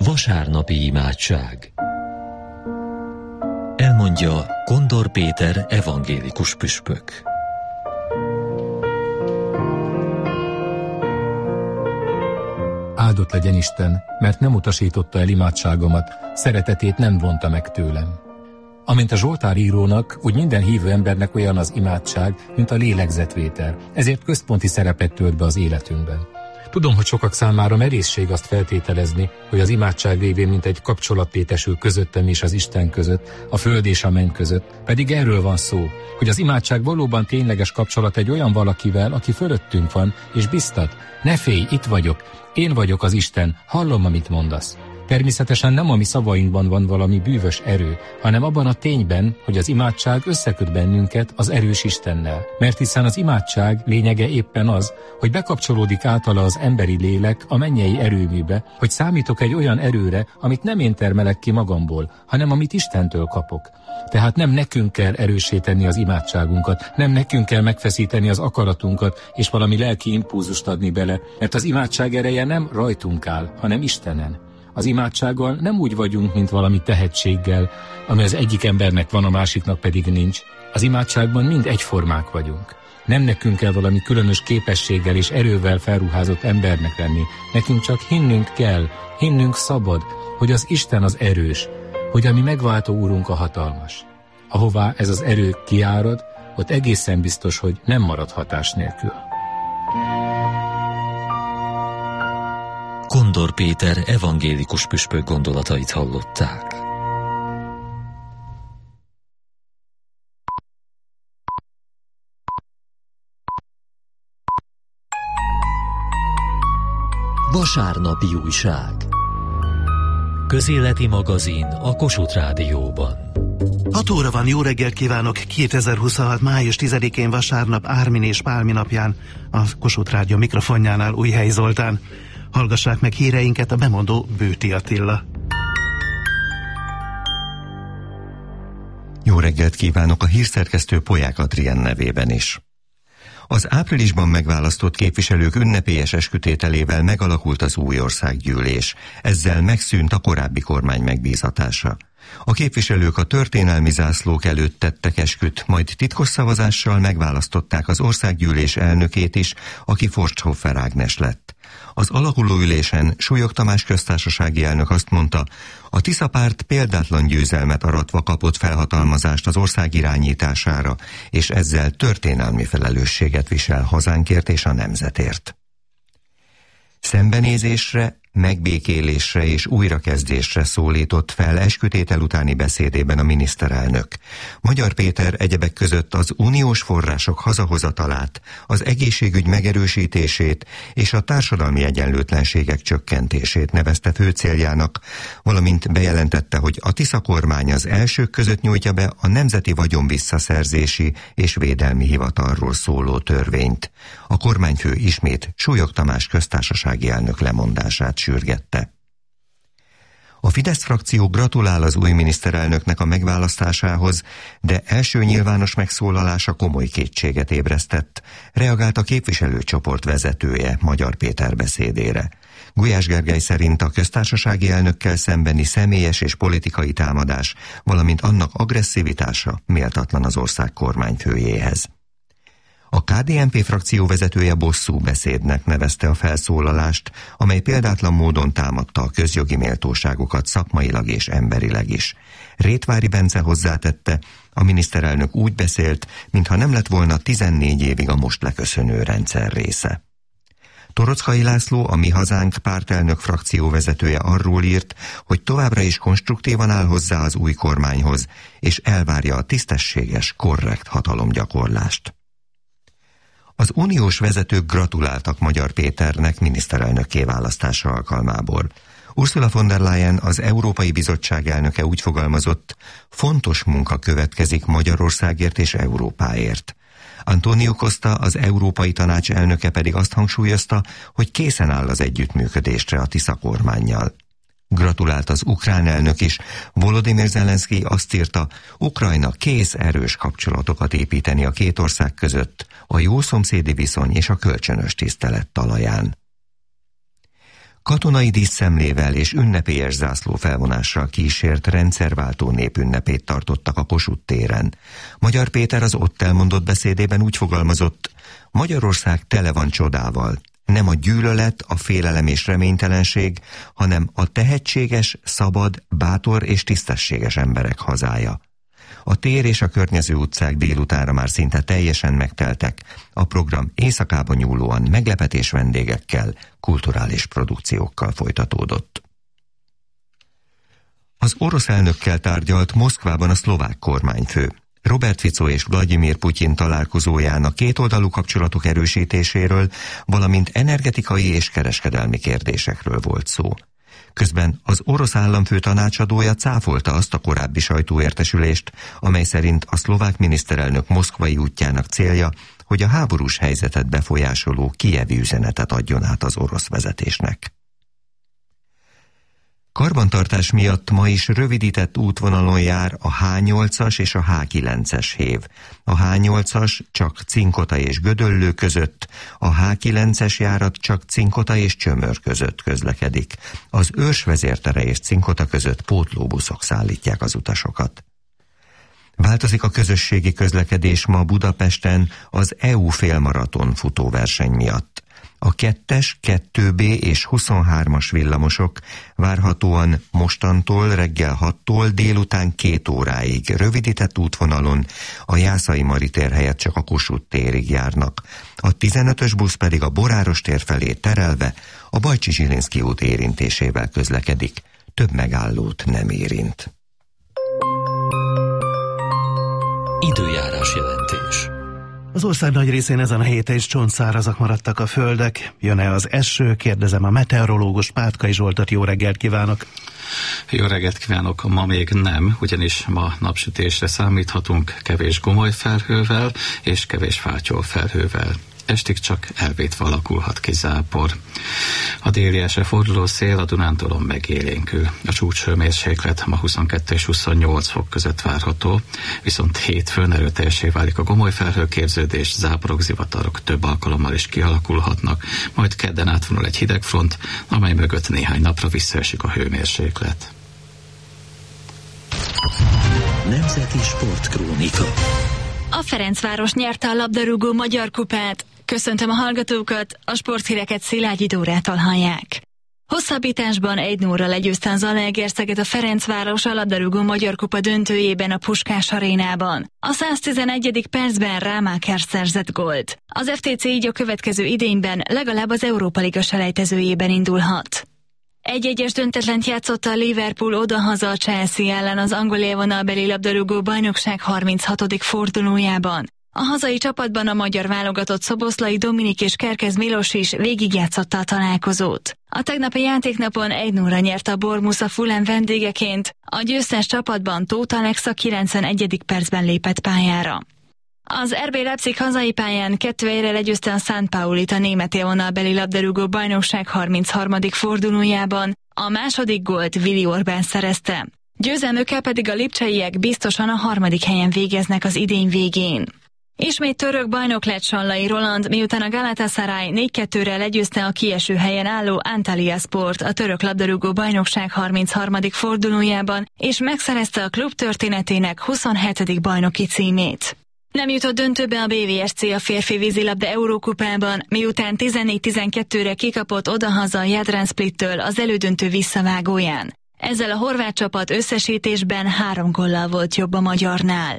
Vasárnapi imádság. Elmondja Kondor Péter evangélikus püspök. Áldott legyen Isten, mert nem utasította el imádságomat, szeretetét nem vonta meg tőlem. Amint a zsoltárírónak, úgy minden hívő embernek olyan az imádság, mint a lélegzetvétel, ezért központi szerepet tölt be az életünkben. Tudom, hogy sokak számára merészség azt feltételezni, hogy az imádság révén mint egy kapcsolat létesül közöttem és az Isten között, a föld és a menny között, pedig erről van szó, hogy az imádság valóban tényleges kapcsolat egy olyan valakivel, aki fölöttünk van, és biztat: ne félj, itt vagyok, én vagyok az Isten, hallom, amit mondasz. Természetesen nem a mi szavainkban van valami bűvös erő, hanem abban a tényben, hogy az imádság összeköt bennünket az erős Istennel. Mert hiszen az imádság lényege éppen az, hogy bekapcsolódik általa az emberi lélek a mennyei erőműbe, hogy számítok egy olyan erőre, amit nem én termelek ki magamból, hanem amit Istentől kapok. Tehát nem nekünk kell erőssé tenni az imádságunkat, nem nekünk kell megfeszíteni az akaratunkat és valami lelki impulzust adni bele, mert az imádság ereje nem rajtunk áll, hanem Istenen. Az imádsággal nem úgy vagyunk, mint valami tehetséggel, ami az egyik embernek van, a másiknak pedig nincs. Az imádságban mind egyformák vagyunk. Nem nekünk kell valami különös képességgel és erővel felruházott embernek lenni. Nekünk csak hinnünk kell, hinnünk szabad, hogy az Isten az erős, hogy a mi megváltó Úrunk a hatalmas. Ahová ez az erő kiárad, ott egészen biztos, hogy nem marad hatás nélkül. Kondor Péter evangélikus püspök gondolatait hallották. Vasárnapi újság. Közéleti magazin a Kossuth Rádióban. 6 óra van, jó reggelt kívánok! 2026. május 10-én vasárnap, Ármin és Pálmi napján a Kossuth Rádió mikrofonjánál Újhelyi Zoltán. Hallgassák meg híreinket, a bemondó Bőti Attila. Jó reggelt kívánok a hírszerkesztő Polyák Adrien nevében is. Az áprilisban megválasztott képviselők ünnepélyes eskütételével megalakult az új országgyűlés. Ezzel megszűnt a korábbi kormány megbízatása. A képviselők a történelmi zászlók előtt tettek esküt, majd titkos szavazással megválasztották az országgyűlés elnökét is, aki Forsthoffer Ágnes lett. Az alakuló ülésen Súlyog Tamás köztársasági elnök azt mondta, a Tisza párt példátlan győzelmet aratva kapott felhatalmazást az ország irányítására, és ezzel történelmi felelősséget visel hazánkért és a nemzetért. Szembenézésre, megbékélésre és újrakezdésre szólított fel eskütétel utáni beszédében a miniszterelnök. Magyar Péter egyebek között az uniós források hazahozatalát, az egészségügy megerősítését és a társadalmi egyenlőtlenségek csökkentését nevezte fő céljának, valamint bejelentette, hogy a Tisza kormány az elsők között nyújtja be a Nemzeti Vagyon Visszaszerzési és Védelmi Hivatalról szóló törvényt. A kormányfő ismét Súlyog Tamás köztársasági elnök lemondását sürgette. A Fidesz frakció gratulál az új miniszterelnöknek a megválasztásához, de első nyilvános megszólalása komoly kétséget ébresztett, reagált a képviselőcsoport vezetője Magyar Péter beszédére. Gulyás Gergely szerint a köztársasági elnökkel szembeni személyes és politikai támadás, valamint annak agresszivitása méltatlan az ország kormányfőjéhez. A KDNP frakció vezetője bosszú beszédnek nevezte a felszólalást, amely példátlan módon támadta a közjogi méltóságokat szakmailag és emberileg is. Rétvári Bence hozzátette, a miniszterelnök úgy beszélt, mintha nem lett volna 14 évig a most leköszönő rendszer része. Torockai László, a Mi Hazánk pártelnök frakció vezetője arról írt, hogy továbbra is konstruktívan áll hozzá az új kormányhoz, és elvárja a tisztességes, korrekt hatalomgyakorlást. Az uniós vezetők gratuláltak Magyar Péternek miniszterelnökké választása alkalmából. Ursula von der Leyen, az Európai Bizottság elnöke úgy fogalmazott, fontos munka következik Magyarországért és Európáért. Antonio Costa, az Európai Tanács elnöke pedig azt hangsúlyozta, hogy készen áll az együttműködésre a Tisza kormánnyal. Gratulált az ukrán elnök is. Volodymyr Zelenszky azt írta, Ukrajna kész erős kapcsolatokat építeni a két ország között, a jó szomszédi viszony és a kölcsönös tisztelet talaján. katonai díszszemlével és ünnepélyes zászlófelvonással kísért rendszerváltó népünnepét tartottak a Kossuth téren. Magyar Péter az ott elmondott beszédében úgy fogalmazott: Magyarország tele van csodával. Nem a gyűlölet, a félelem és reménytelenség, hanem a tehetséges, szabad, bátor és tisztességes emberek hazája. A tér és a környező utcák délutánra már szinte teljesen megteltek, a program éjszakába nyúlóan meglepetés vendégekkel, kulturális produkciókkal folytatódott. Az orosz elnökkel tárgyalt Moszkvában a szlovák kormányfő. Robert Fico és Vladimir Putyin találkozóján a kétoldalú kapcsolatok erősítéséről, valamint energetikai és kereskedelmi kérdésekről volt szó. Közben az orosz államfő tanácsadója cáfolta azt a korábbi sajtóértesülést, amely szerint a szlovák miniszterelnök moszkvai útjának célja, hogy a háborús helyzetet befolyásoló kijevi üzenetet adjon át az orosz vezetésnek. Karbantartás miatt ma is rövidített útvonalon jár a H8-as és a H9-es hév. A H8-as csak Cinkota és Gödöllő között, a H9-es járat csak Cinkota és Csömör között közlekedik. Az Őrs vezértere és Cinkota között pótlóbuszok szállítják az utasokat. Változik a közösségi közlekedés ma Budapesten az EU félmaraton futóverseny miatt. A 2-es, 2B és 23-as villamosok várhatóan mostantól reggel 6-tól délután 2 óráig rövidített útvonalon a Jászai Mari tér helyett csak a Kossuth térig járnak. A 15-ös busz pedig a Boráros tér felé terelve a Bajcsy-Zsilinszky út érintésével közlekedik. Több megállót nem érint. Időjárás jelentés. Az ország nagy részén ezen a héten is csontszárazak maradtak a földek. Jön-e az eső? Kérdezem a meteorológus Pátkai Zsoltot. Jó reggelt kívánok! Jó reggelt kívánok! Ma még nem, ugyanis ma napsütésre számíthatunk kevés gomoly felhővel és kevés fátyolfelhővel. Estig csak elvétve alakulhat ki zápor. A déli esre forduló szél a Dunántúlon megélénkül. A csúcshőmérséklet ma 22 és 28 fok között várható, viszont hétfőn erőteljessé válik a gomoly felhőképződés, záporok, zivatarok több alkalommal is kialakulhatnak, majd kedden átvonul egy hidegfront, amely mögött néhány napra visszaesik a hőmérséklet. Nemzeti Sportkrónika. A Ferencváros nyerte a labdarúgó magyar kupát. Köszöntöm a hallgatókat, a sporthíreket Szilágyi Dórától hallják. Hosszabbításban 1-0-ra legyőzte a Zalaegerszeget a Ferencváros a labdarúgó magyar kupa döntőjében a Puskás arénában. A 111. percben Rámáker szerzett gólt. Az FTC így a következő idényben legalább az Európa Liga selejtezőjében indulhat. 1-1-es döntetlent játszott a Liverpool odahaza a Chelsea ellen az angol élvonalbeli labdarúgó bajnokság 36. fordulójában. A hazai csapatban a magyar válogatott Szoboszlai Dominik és Kerkez Milos is végigjátszotta a találkozót. A tegnapi játéknapon 1-0-ra nyert a Bournemouth a Fulham vendégeként, a győztes csapatban Tóth Alex a 91. percben lépett pályára. Az RB Leipzig hazai pályán 2-1-re legyőzte a St. Paulit a német élvonalbeli labdarúgó bajnokság 33. fordulójában, a második gólt Willi Orban szerezte. Győzelmükkel pedig a lipcseiek biztosan a 3. helyen végeznek az idény végén. Ismét török bajnok lett Sallai Roland, miután a Galatasaray 4-2-re legyőzte a kieső helyen álló Antalyasport a török labdarúgó bajnokság 33. fordulójában, és megszerezte a klub történetének 27. bajnoki címét. Nem jutott döntőbe a BVSC a férfi vízilabda Eurókupában, miután 14-12-re kikapott odahaza a Jadran Splittől az elődöntő visszavágóján. Ezzel a horvát csapat összesítésben 3 góllal volt jobb a magyarnál.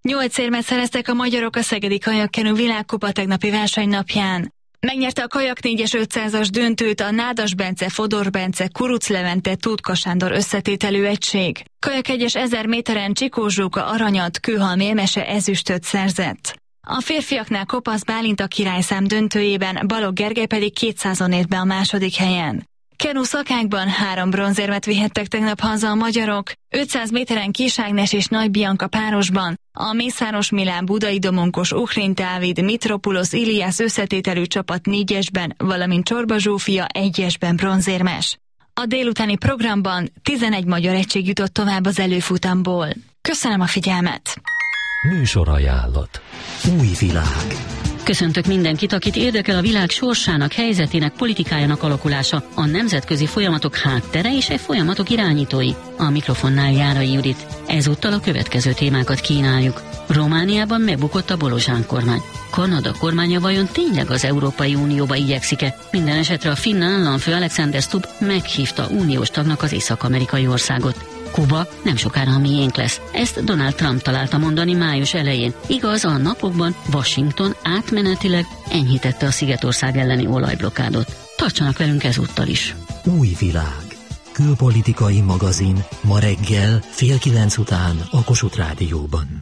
8 érmet szereztek a magyarok a Szegedi Kajakkenu világkupa tegnapi versenynapján. Megnyerte a kajak 4-es 500-as döntőt a Nádas Bence, Fodor Bence, Kuruc Levente, Tutka Sándor összetételű egység. Kajak 1-es 1000 méteren Csikó Zsóka aranyat, Kőhalmi Emese ezüstöt szerzett. A férfiaknál Kopasz Bálint a királyszám döntőjében, Balogh Gergely pedig 200-on ért be a második helyen. Kenu szakákban 3 bronzérmet vihettek tegnap haza a magyarok, 500 méteren Kis Ágnes és Nagy Bianca párosban, a Mészáros Milán, Budai Domonkos, Uhrin Dávid, Mitropulos Iliász összetételű csapat 4-esben, valamint Csorba Zsófia 1-esben bronzérmes. A délutáni programban 11 magyar egység jutott tovább az előfutamból. Köszönöm a figyelmet! Műsorajánlat. Új világ. Köszöntök mindenkit, akit érdekel a világ sorsának, helyzetének, politikájának alakulása, a nemzetközi folyamatok háttere és e folyamatok irányítói. A mikrofonnál Járai Judit. Ezúttal a következő témákat kínáljuk. Romániában megbukott a Bolozsán kormány. Kanada kormánya vajon tényleg az Európai Unióba igyekszik-e? Minden esetre a finn államfő Alexander Stubb meghívta uniós tagnak az észak-amerikai országot. Kuba nem sokára a miénk lesz. Ezt Donald Trump találta mondani május elején. Igaz, a napokban Washington átmenetileg enyhítette a Szigetország elleni olajblokkádot. Tartsanak velünk ezúttal is. Új világ. Külpolitikai magazin. Ma reggel 8:30 után a Kossuth Rádióban.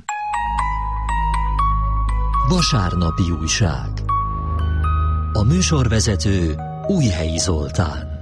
Vasárnapi újság. A műsorvezető Újhelyi Zoltán.